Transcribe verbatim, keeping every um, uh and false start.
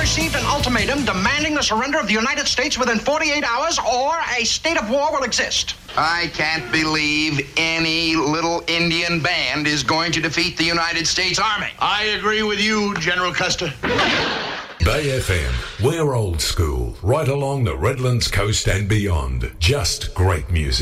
received an ultimatum demanding the surrender of the United States within forty-eight hours, or a state of war will exist. I can't believe any little Indian band is going to defeat the United States Army. I agree with you, General Custer. Bay F M, we're old school, right along the Redlands coast and beyond. Just great music.